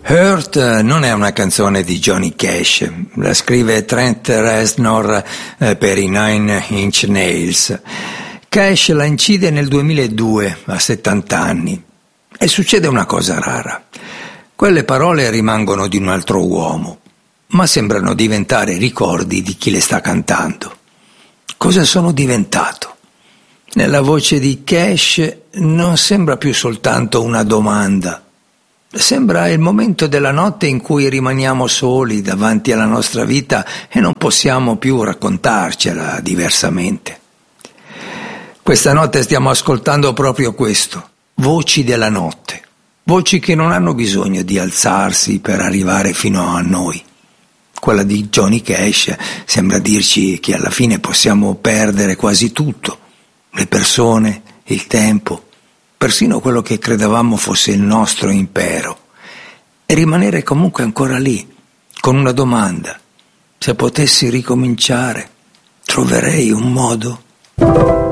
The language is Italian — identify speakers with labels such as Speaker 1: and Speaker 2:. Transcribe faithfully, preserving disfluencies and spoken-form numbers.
Speaker 1: Hurt non è una canzone di Johnny Cash, la scrive Trent Reznor eh, per i Nine Inch Nails. Cash la incide nel duemiladue, a settanta anni, e succede una cosa rara. Quelle parole rimangono di un altro uomo, ma sembrano diventare ricordi di chi le sta cantando. Cosa sono diventato? Nella voce di Cash non sembra più soltanto una domanda. Sembra il momento della notte in cui rimaniamo soli davanti alla nostra vita e non possiamo più raccontarcela diversamente. Questa notte stiamo ascoltando proprio questo, voci della notte, voci che non hanno bisogno di alzarsi per arrivare fino a noi. Quella di Johnny Cash sembra dirci che alla fine possiamo perdere quasi tutto, le persone, il tempo, persino quello che credevamo fosse il nostro impero, e rimanere comunque ancora lì, con una domanda: se potessi ricominciare, troverei un modo?